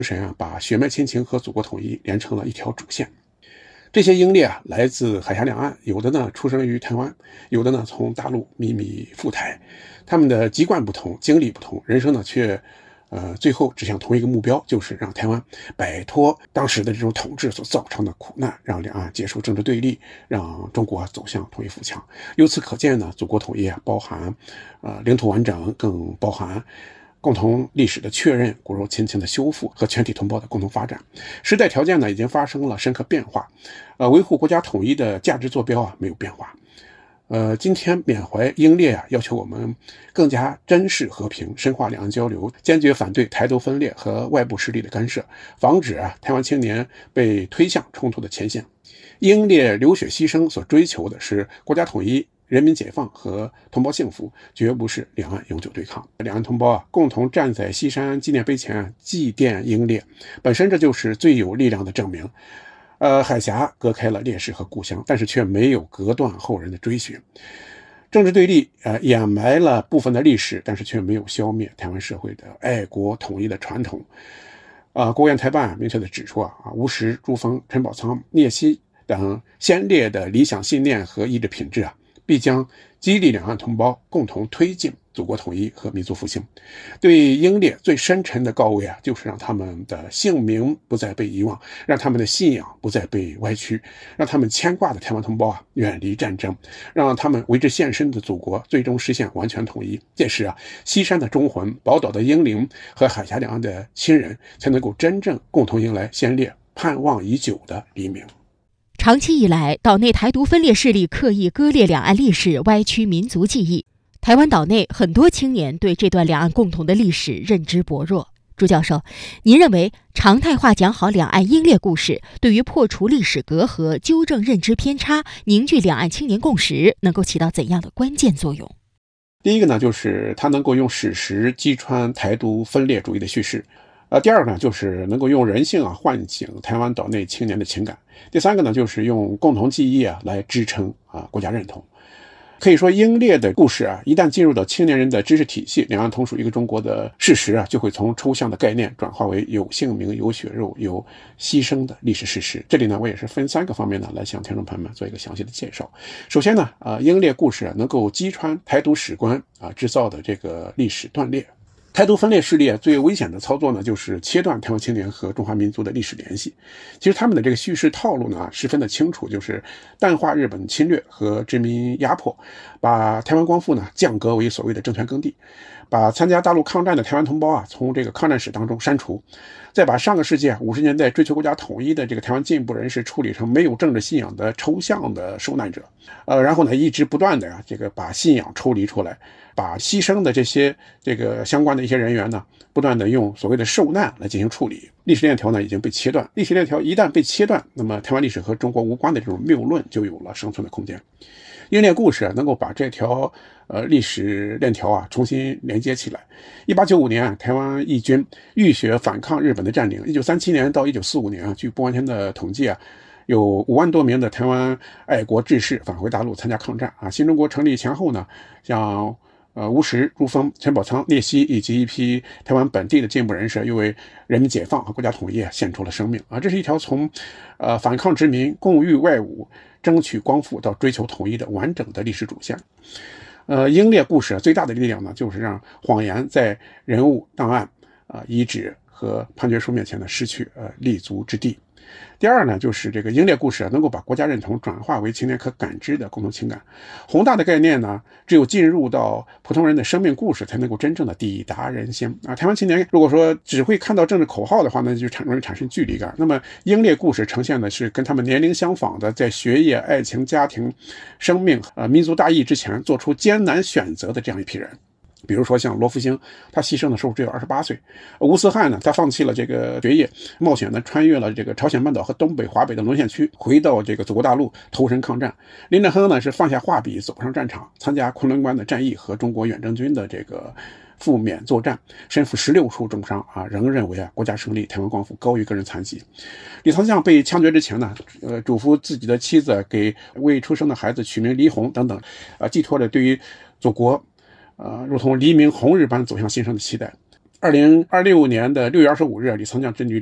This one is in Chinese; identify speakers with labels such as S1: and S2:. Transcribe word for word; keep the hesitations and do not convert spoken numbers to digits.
S1: 神啊，把血脉亲情和祖国统一连成了一条主线。这些英烈啊，来自海峡两岸，有的呢出生于台湾，有的呢从大陆秘密赴台。他们的籍贯不同，经历不同，人生呢却呃最后指向同一个目标，就是让台湾摆脱当时的这种统治所造成的苦难，让两岸结束政治对立，让中国走向统一富强。由此可见呢，祖国统一啊，包含呃领土完整，更包含共同历史的确认、骨肉亲情的修复和全体同胞的共同发展。时代条件呢已经发生了深刻变化，呃，维护国家统一的价值坐标啊没有变化。呃，今天缅怀英烈啊，要求我们更加珍视和平，深化两岸交流，坚决反对台独分裂和外部势力的干涉，防止啊台湾青年被推向冲突的前线。英烈流血牺牲所追求的是国家统一、人民解放和同胞幸福，绝不是两岸永久对抗。两岸同胞啊，共同站在西山纪念碑前祭奠英烈，本身这就是最有力量的证明。呃，海峡隔开了烈士和故乡，但是却没有隔断后人的追寻。政治对立呃掩埋了部分的历史，但是却没有消灭台湾社会的爱国统一的传统。呃，国务院台办明确的指出啊，吴石、朱峰、陈宝仓、聂锡等先烈的理想信念和意志品质啊，必将激励两岸同胞共同推进祖国统一和民族复兴。对英烈最深沉的告慰啊，就是让他们的姓名不再被遗忘，让他们的信仰不再被歪曲，让他们牵挂的台湾同胞啊远离战争，让他们为之献身的祖国最终实现完全统一。届时啊，西山的忠魂、宝岛的英灵和海峡两岸的亲人才能够真正共同迎来先烈盼望已久的黎明。
S2: 长期以来，岛内台独分裂势力刻意割裂两岸历史，歪曲民族记忆。台湾岛内很多青年对这段两岸共同的历史认知薄弱。朱教授，您认为常态化讲好两岸英烈故事，对于破除历史隔阂、纠正认知偏差、凝聚两岸青年共识，能够起到怎样的关键作用？
S1: 第一个呢，就是它能够用史实击穿台独分裂主义的叙事。呃，第二个呢，就是能够用人性啊唤醒台湾岛内青年的情感。第三个呢，就是用共同记忆啊来支撑啊国家认同。可以说，英烈的故事啊，一旦进入到青年人的知识体系，两岸同属一个中国的事实啊，就会从抽象的概念转化为有姓名、有血肉、有牺牲的历史事实。这里呢，我也是分三个方面呢来向听众朋友们做一个详细的介绍。首先呢，啊、呃，英烈故事啊能够击穿台独史观啊制造的这个历史断裂。台独分裂势力啊，最危险的操作呢，就是切断台湾青年和中华民族的历史联系。其实他们的这个叙事套路呢，十分的清楚，就是淡化日本侵略和殖民压迫，把台湾光复呢降格为所谓的政权耕地，把参加大陆抗战的台湾同胞啊从这个抗战史当中删除，再把上个世纪啊五十年代追求国家统一的这个台湾进步人士处理成没有政治信仰的抽象的受难者，呃，然后呢一直不断的呀、啊、这个把信仰抽离出来。把牺牲的这些这个相关的一些人员呢，不断的用所谓的受难来进行处理。历史链条呢已经被切断，历史链条一旦被切断，那么台湾历史和中国无关的这种谬论就有了生存的空间。英烈故事、啊、能够把这条呃历史链条啊重新连接起来。一八九五年、啊、台湾义军浴血反抗日本的占领。一九三七年到一九四五年啊，据不完全的统计啊，有五万多名的台湾爱国志士返回大陆参加抗战啊。新中国成立前后呢，像呃，吴石、朱峰、陈宝仓、聂锡以及一批台湾本地的进步人士，又为人民解放和国家统一献出了生命啊！这是一条从呃反抗殖民、共御外侮、争取光复到追求统一的完整的历史主线。呃，英烈故事、啊、最大的力量呢，就是让谎言在人物、档案、啊、呃、遗址和判决书面前呢失去呃立足之地。第二呢，就是这个英烈故事啊，能够把国家认同转化为青年可感知的共同情感。宏大的概念呢，只有进入到普通人的生命故事，才能够真正的抵达人心啊。台湾青年如果说只会看到政治口号的话，那就产容易产生距离感。那么英烈故事呈现的是跟他们年龄相仿的，在学业、爱情、家庭、生命、呃民族大义之前做出艰难选择的这样一批人。比如说像罗福星，他牺牲的时候只有二十八岁；吴思汉呢，他放弃了这个学业，冒险的穿越了这个朝鲜半岛和东北、华北的沦陷区，回到这个祖国大陆投身抗战。林振亨呢是放下画笔走上战场，参加昆仑关的战役和中国远征军的这个赴缅作战，身负十六处重伤啊，仍认为啊国家胜利、台湾光复高于个人残疾。李藏将被枪决之前呢，呃，嘱咐自己的妻子给未出生的孩子取名黎红等等，啊，寄托了对于祖国。呃，如同黎明红日般走向新生的期待。 二零二六年的六月二十五日，李沧江之女